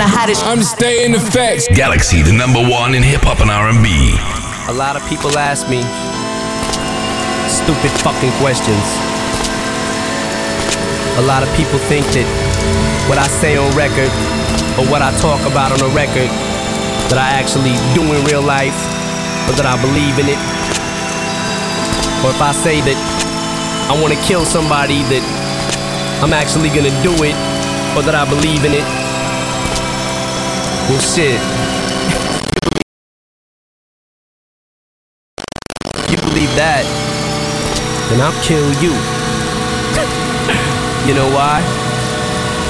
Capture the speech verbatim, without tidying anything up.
the hottest. I'm stating the facts. Galaxy, the number one in hip hop and R and B. A lot of people ask me stupid fucking questions. A lot of people think that what I say on record or what I talk about on a record that I actually do in real life, or that I believe in it. Or if I say that I want to kill somebody, that I'm actually gonna do it, or that I believe in it. Well, shit. If you believe that, then I'll kill you. You know why?